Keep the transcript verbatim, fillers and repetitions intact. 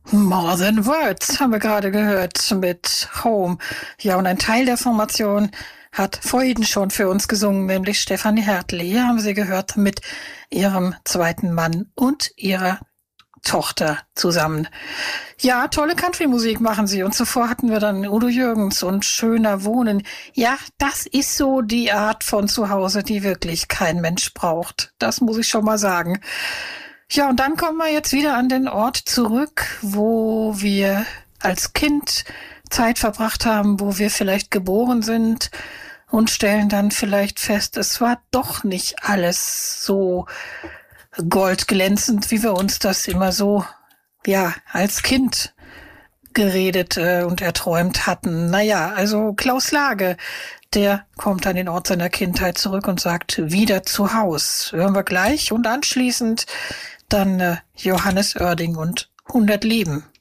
More Than Words haben wir gerade gehört mit Home. Ja, und ein Teil der Formation hat vorhin schon für uns gesungen, nämlich Stefanie Hertel. Hier haben Sie gehört mit ihrem zweiten Mann und ihrer Tochter zusammen. Ja, tolle Country-Musik machen sie. Und zuvor hatten wir dann Udo Jürgens und Schöner Wohnen. Ja, das ist so die Art von Zuhause, die wirklich kein Mensch braucht. Das muss ich schon mal sagen. Ja, und dann kommen wir jetzt wieder an den Ort zurück, wo wir als Kind Zeit verbracht haben, wo wir vielleicht geboren sind und stellen dann vielleicht fest, es war doch nicht alles so goldglänzend, wie wir uns das immer so, ja, als Kind geredet äh, und erträumt hatten. Naja, also Klaus Lage, der kommt an den Ort seiner Kindheit zurück und sagt, wieder zu Haus. Hören wir gleich und anschließend dann äh, Johannes Oerding und hundert Leben.